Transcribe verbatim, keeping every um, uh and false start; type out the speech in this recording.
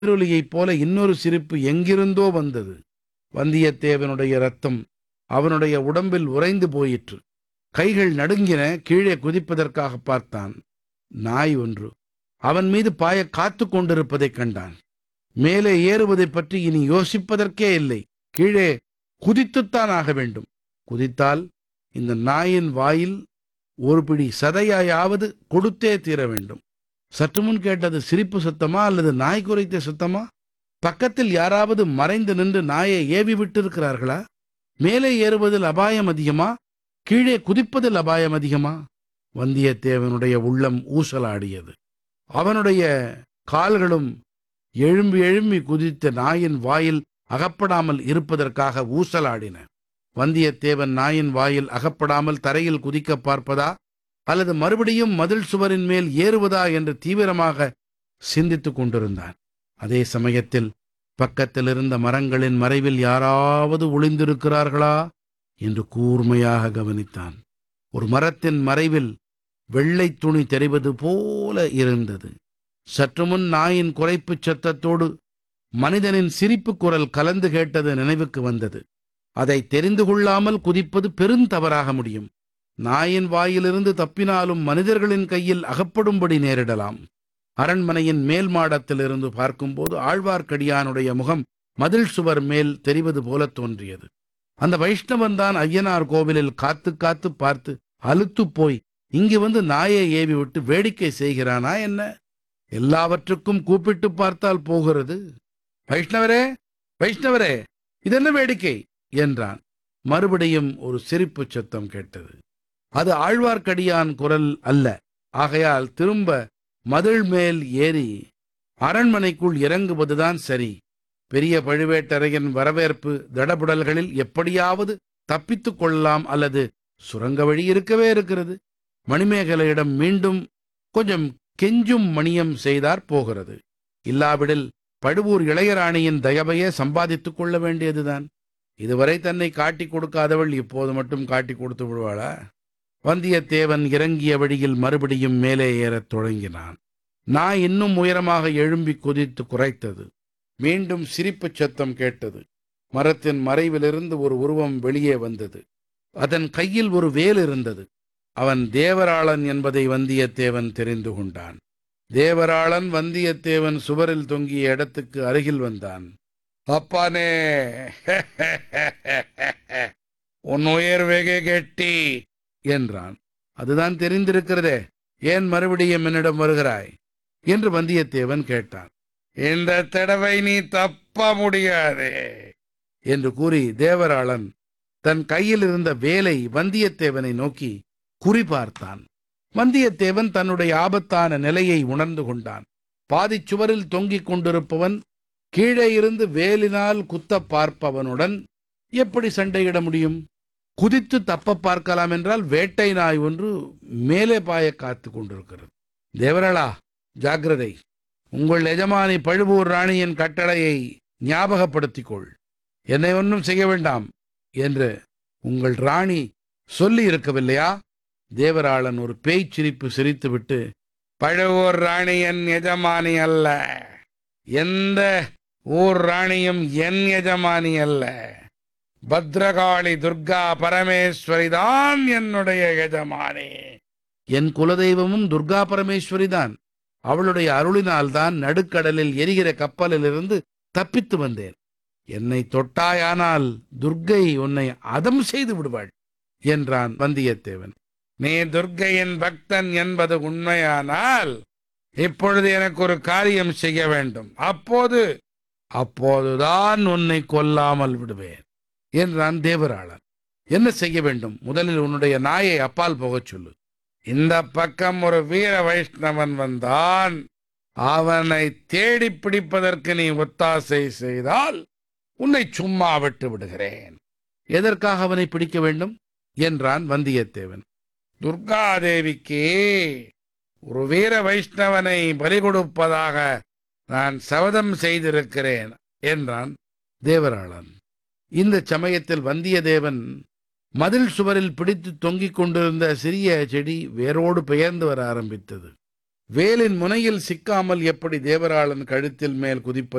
எதிரொலியைப் போல இன்னொரு சிரிப்பு எங்கிருந்தோ வந்தது. வந்தியத்தேவனுடைய ரத்தம் அவனுடைய உடம்பில் உறைந்து போயிற்று. கைகள் நடுங்கின. கீழே குதிப்பதற்காக பார்த்தான். நாய் ஒன்று அவன் மீது பாயக் காத்துக் கொண்டிருப்பதைக் கண்டான். மேலே ஏறுவதைப் பற்றி இனி யோசிப்பதற்கே இல்லை. கீழே குதித்துத்தான் ஆக வேண்டும். குதித்தால் இந்த நாயின் வாயில் ஒரு பிடி சதையாயாவது கொடுத்தே தீர வேண்டும். சற்று முன் கேட்டது சிரிப்பு சத்தமா அல்லது நாய் குரைத்த சத்தமா? பக்கத்தில் யாராவது மறைந்து நின்று நாயை ஏவி விட்டிருக்கிறார்களா? மேலே ஏறுவதில் அபாயம் அதிகமா, கீழே குதிப்பதில் அபாயம் அதிகமா? வந்தியத்தேவனுடைய உள்ளம் ஊசலாடியது. அவனுடைய கால்களும் எழும்பி எழும்பி குதித்த நாயின் வாயில் அகப்படாமல் இருப்பதற்காக ஊசலாடின. வந்தியத்தேவன் நாயின் வாயில் அகப்படாமல் தரையில் குதிக்க பார்ப்பதா அல்லது மறுபடியும் மதில் சுவரின் மேல் ஏறுவதா என்று தீவிரமாக சிந்தித்துக் கொண்டிருந்தான். அதே சமயத்தில் பக்கத்தில் இருந்த மரங்களின் மறைவில் யாராவது ஒளிந்திருக்கிறார்களா என்று கூர்மையாக கவனித்தான். ஒரு மரத்தின் மறைவில் வெள்ளை துணி தெரிவது போல இருந்தது. சற்று முன் நாயின் குரைப்புச் சத்தத்தோடு மனிதனின் சிரிப்பு குரல் கலந்து கேட்டது நினைவுக்கு வந்தது. அதை தெரிந்து கொள்ளாமல் குதிப்பது பெருந்தவறாக முடியும். நாயின் வாயிலிருந்து தப்பினாலும் மனிதர்களின் கையில் அகப்படும்படி நேரிடலாம். அரண்மனையின் மேல் மாடத்திலிருந்து பார்க்கும்போது ஆழ்வார்க்கடியானுடைய முகம் மதில் சுவர் மேல் தெரிவது போல தோன்றியது. அந்த வைஷ்ணவன் தான் ஐயனார் கோவிலில் காத்து காத்து பார்த்து அலுத்துப் போய் இங்கு வந்து நாயை ஏவி விட்டு வேடிக்கை செய்கிறானா என்ன? எல்லாவற்றுக்கும் கூப்பிட்டு பார்த்தால் போகிறது. வைஷ்ணவரே, வைஷ்ணவரே, இதென்ன வேடிக்கை என்றான். மறுபடியும் ஒரு சிரிப்பு சத்தம் கேட்டது. அது ஆழ்வார்க்கடியான் குரல் அல்ல. ஆகையால் திரும்ப மதில் மேல் ஏறி அரண்மனைக்குள் இறங்குவதுதான் சரி. பெரிய பழுவேட்டரையன் வரவேற்பு தடபுடல்களில் எப்படியாவது தப்பித்துக் கொள்ளலாம், அல்லது சுரங்க வழி இருக்கவே இருக்கிறது. மணிமேகலையிடம் மீண்டும் கொஞ்சம் கெஞ்சும் மணியம் செய்தார் போகிறது. இல்லாவிடில் பழுவூர் இளையராணியின் தயவையே சம்பாதித்துக் கொள்ள வேண்டியதுதான். இதுவரை தன்னை காட்டிக் கொடுக்காதவள் இப்போது மட்டும் காட்டிக் கொடுத்து விடுவாளா? வந்தியத்தேவன் இறங்கிய வழியில் மறுபடியும் மேலே ஏறத் தொடங்கினான். நாய் இன்னும் உயரமாக எழும்பி குதித்து குரைத்தது. மீண்டும் சிரிப்புச் சத்தம் கேட்டது. மரத்தின் மறைவிலிருந்து ஒரு உருவம் வெளியே வந்தது. அதன் கையில் ஒரு வேல் இருந்தது. அவன் தேவராளன் என்பதை வந்தியத்தேவன் தெரிந்து கொண்டான். தேவராளன் வந்தியத்தேவன் சுவரில் தொங்கிய இடத்துக்கு அருகில் வந்தான். அப்பானே, உன் உயர் வெகு கெட்டி என்றான். அதுதான் தெரிந்திருக்கிறதே, ஏன் மறுபடியும் என்னிடம் வருகிறாய் என்று வந்தியத்தேவன் கேட்டான். இந்த தடவை நீ தப்ப முடியாதே என்று கூறி தேவராளன் தன் கையில் இருந்த வேலை வந்தியத்தேவனை நோக்கி குறிபார்த்தான். வந்தியத்தேவன் தன்னுடைய ஆபத்தான நிலையை உணர்ந்து கொண்டான். பாதிச் சுவரில் தொங்கிக் கொண்டிருப்பவன் கீழே இருந்து வேலினால் குத்த பார்ப்பவனுடன் எப்படி சண்டையிட முடியும்? குதித்து தப்ப பார்க்கலாம் என்றால் வேட்டை நாய் ஒன்று மேலே பாய காத்து கொண்டிருக்கிறது. தேவராளா, ஜாக்கிரதை! உங்கள் எஜமானி பழுவூர் ராணியின் கட்டளையை ஞாபகப்படுத்திக் கொள். என்னை ஒன்றும் செய்ய வேண்டாம் என்று உங்கள் ராணி சொல்லி இருக்கவில்லையா? தேவராளன் ஒரு பேய்ச் சிரிப்பு சிரித்துவிட்டு, பழுவூர் ராணியின் எஜமானி அல்ல, எந்த ஊர் ராணியும் என் எஜமானி அல்ல, பத்ரகாளி துர்கா பரமேஸ்வரி தான் என்னுடைய எஜமானி. என் குலதெய்வமும் துர்கா பரமேஸ்வரி தான். அவளுடைய அருளினால்தான் நடுக்கடலில் எரிகிற கப்பலிலிருந்து தப்பித்து வந்தேன். என்னை தொட்டாயானால் துர்க்கை உன்னை அதம் செய்து விடுவாள் என்றான் வந்தியத்தேவன். நீ துர்க்கையின் பக்தன் என்பது உண்மையானால் இப்பொழுது எனக்கு ஒரு காரியம் செய்ய வேண்டும். அப்போது அப்போதுதான் உன்னை கொல்லாமல் விடுவேன் என்றான் தேவராளன். என்ன செய்ய வேண்டும்? முதலில் உன்னுடைய நாயை அப்பால் போகச் சொல்லு. இந்த பக்கம் ஒரு வீர வைஷ்ணவன் வந்தான். அவனை தேடி பிடிப்பதற்கு நீ ஒத்தாசை செய்தால் உன்னை சும்மா விட்டு விடுகிறேன். எதற்காக அவனை பிடிக்க வேண்டும் என்றான் வந்தியத்தேவன். துர்காதேவிக்கு ஒரு வீர வைஷ்ணவனை பலி கொடுப்பதாக நான் சபதம் செய்திருக்கிறேன் என்றான் தேவராளன். இந்த சமயத்தில் வந்தியத்தேவன் மதில் சுவரில் பிடித்து தொங்கிக் கொண்டிருந்த சிறிய செடி வேரோடு பெயர்ந்து வர ஆரம்பித்தது. வேலின் முனையில் சிக்காமல் எப்படி தேவராளன் கழுத்தில் மேல் குதிப்பது